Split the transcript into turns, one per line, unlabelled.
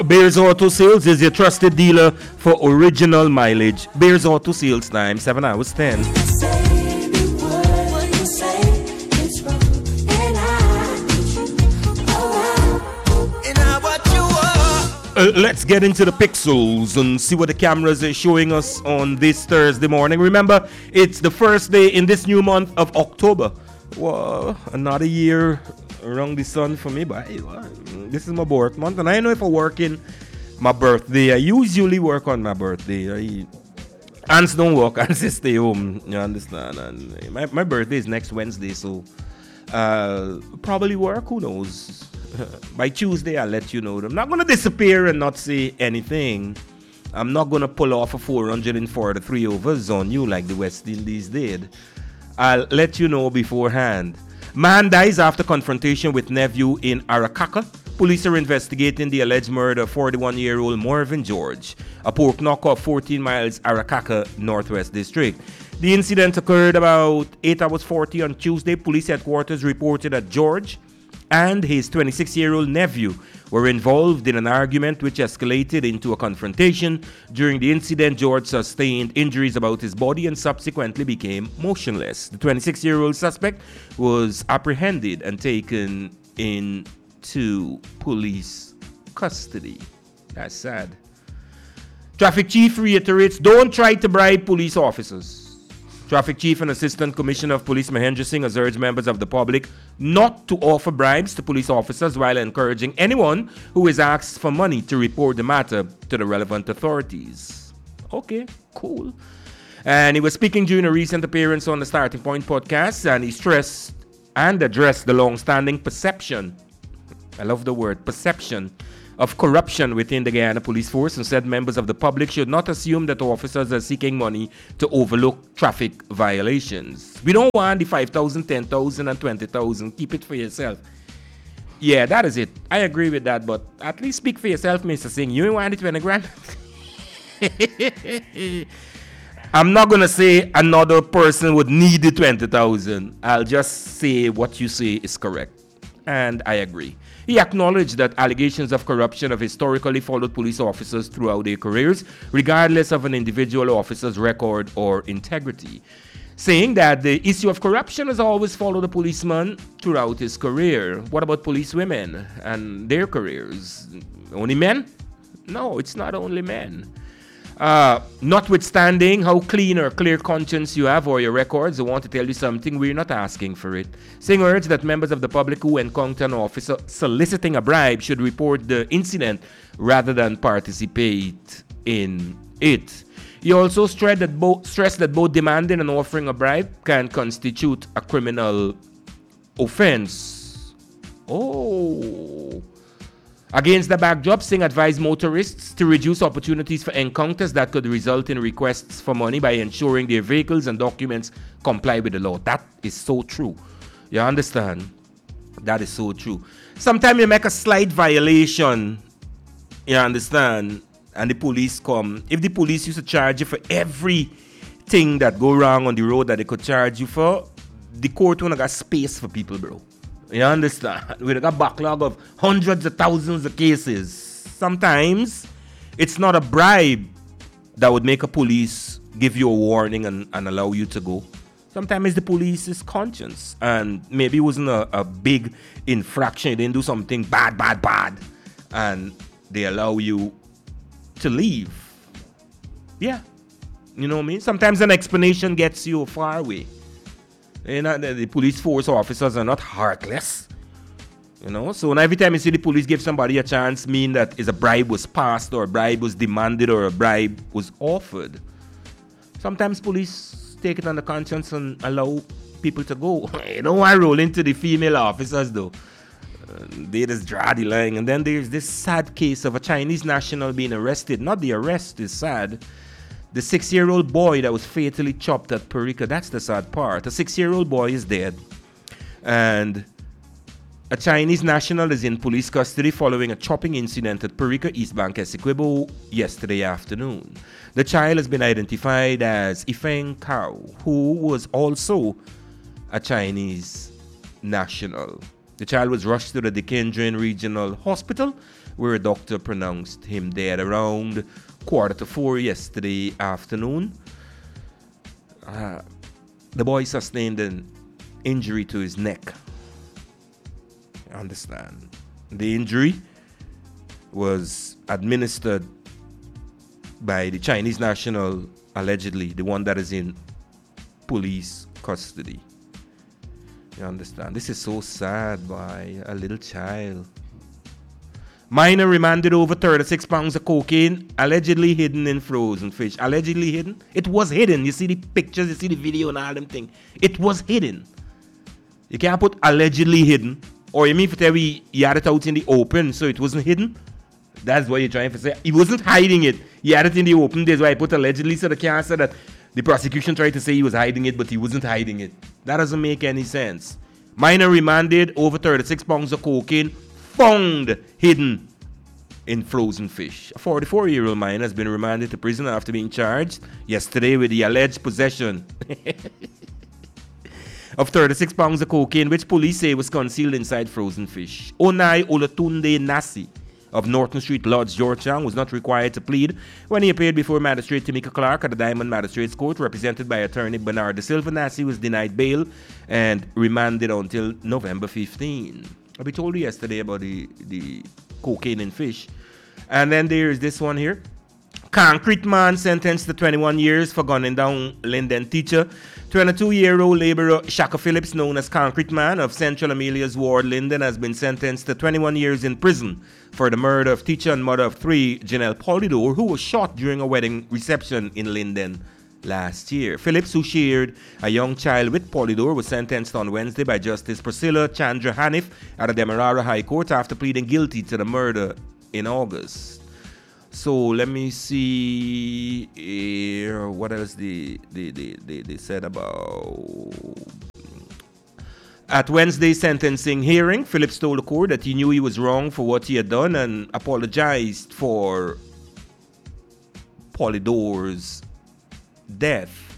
Bears Auto Sales is your trusted dealer for original mileage. Bears Auto Sales time, 7 hours 10. Let's get into the pixels and see what the cameras are showing us on this Thursday morning. Remember, it's the first day in this new month of October. Well, another year around the sun for me, but this is my birth month, and I know if I work in my birthday, I usually work on my birthday. Aunts don't work, aunts stay home, you understand? And my birthday is next Wednesday, so probably work, who knows? By Tuesday, I'll let you know. I'm not going to disappear and not say anything. I'm not going to pull off a 443 overs on you like the West Indies did. I'll let you know beforehand. Man dies after confrontation with nephew in Arakaka. Police are investigating the alleged murder of 41-year-old Marvin George, a pork knockoff 14 miles Arakaka, Northwest District. The incident occurred about 8 hours 40 on Tuesday. Police headquarters reported that George and his 26-year-old nephew were involved in an argument which escalated into a confrontation. During the incident, George sustained injuries about his body and subsequently became motionless. The 26-year-old suspect was apprehended and taken into police custody. That's sad. Traffic chief reiterates, don't try to bribe police officers. Traffic Chief and Assistant Commissioner of Police Mahendra Singh has urged members of the public not to offer bribes to police officers while encouraging anyone who is asked for money to report the matter to the relevant authorities. Okay, cool. And he was speaking during a recent appearance on the Starting Point podcast, and he stressed and addressed the long-standing perception, I love the word, perception, of corruption within the Guyana Police Force, and said members of the public should not assume that officers are seeking money to overlook traffic violations. We don't want the 5,000, 10,000 and 20,000. Keep it for yourself. Yeah, that is it. I agree with that, but at least speak for yourself, Mr. Singh. You ain't want it 20 grand? I'm not going to say another person would need the 20,000. I'll just say what you say is correct. And I agree. He acknowledged that allegations of corruption have historically followed police officers throughout their careers, regardless of an individual officer's record or integrity, saying that the issue of corruption has always followed a policeman throughout his career. What about police women and their careers? Only men? No, it's not only men. Notwithstanding how clean or clear conscience you have or your records, I want to tell you something, we're not asking for it. Singh urged that members of the public who encounter an officer soliciting a bribe should report the incident rather than participate in it. He also stressed that both demanding and offering a bribe can constitute a criminal offense. Oh. Against the backdrop, Singh advised motorists to reduce opportunities for encounters that could result in requests for money by ensuring their vehicles and documents comply with the law. That is so true. You understand? That is so true. Sometimes you make a slight violation, you understand, and the police come. If the police used to charge you for everything that go wrong on the road that they could charge you for, the court wouldn't got space for people, bro. You understand? We got a backlog of hundreds of thousands of cases. Sometimes it's not a bribe that would make a police give you a warning and allow you to go. Sometimes it's the police's conscience. And maybe it wasn't a big infraction. They didn't do something bad. And they allow you to leave. Yeah. You know what I mean? Sometimes an explanation gets you far away. You know, the police force officers are not heartless. You know, so every time you see the police give somebody a chance, mean that is a bribe was passed or a bribe was demanded or a bribe was offered. Sometimes police take it on the conscience and allow people to go. You don't want to roll into the female officers though. They just draw the line. And then there's this sad case of a Chinese national being arrested. Not the arrest is sad. The 6-year-old boy that was fatally chopped at Parika, that's the sad part. A 6-year-old boy is dead. And a Chinese national is in police custody following a chopping incident at Parika, East Bank, Essequibo yesterday afternoon. The child has been identified as Ifeng Kao, who was also a Chinese national. The child was rushed to the Dikendrian Regional Hospital, where a doctor pronounced him dead around 3:45 yesterday afternoon. The boy sustained an injury to his neck. Understand? The injury was administered by the Chinese national, allegedly, the one that is in police custody. You understand? This is so sad, boy. A little child. Minor remanded over 36 pounds of cocaine, allegedly hidden in frozen fish. Allegedly hidden? It was hidden. You see the pictures, you see the video and all them things. It was hidden. You can't put allegedly hidden. Or you mean to tell me he had it out in the open, so it wasn't hidden? That's what you're trying to say. He wasn't hiding it. He had it in the open. That's why I put allegedly, so they can't say that the prosecution tried to say he was hiding it, but he wasn't hiding it. That doesn't make any sense. Minor remanded over 36 pounds of cocaine found hidden in frozen fish. A 44-year-old minor has been remanded to prison after being charged yesterday with the alleged possession of 36 pounds of cocaine, which police say was concealed inside frozen fish. Onai Olatunde Nasi of Norton Street Lodge, Georgetown, was not required to plead when he appeared before Magistrate Tamika Clark at the Diamond Magistrates Court, represented by attorney Bernard De Silva. Nasi was denied bail and remanded until November 15. We told you yesterday about the cocaine in fish. And then there's this one here. Concrete man sentenced to 21 years for gunning down Linden teacher. 22-year-old laborer Shaka Phillips, known as Concrete Man of Central Amelia's Ward, Linden, has been sentenced to 21 years in prison for the murder of teacher and mother of three, Janelle Polydor, who was shot during a wedding reception in Linden last year. Phillips, who shared a young child with Polydor, was sentenced on Wednesday by Justice Priscilla Chandra Hanif at the Demerara High Court after pleading guilty to the murder in August. So let me see here. What else they said about. At Wednesday's sentencing hearing, Phillips told the court that he knew he was wrong for what he had done and apologized for Polydor's death.